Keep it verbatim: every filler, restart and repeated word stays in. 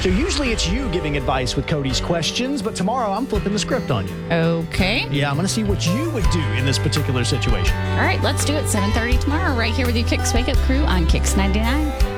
So usually it's you giving advice with Cody's questions, but tomorrow I'm flipping the script on you. Okay. Yeah, I'm going to see what you would do in this particular situation. All right, let's do it. seven thirty tomorrow right here with your Kicks Wake Up crew on Kicks ninety-nine.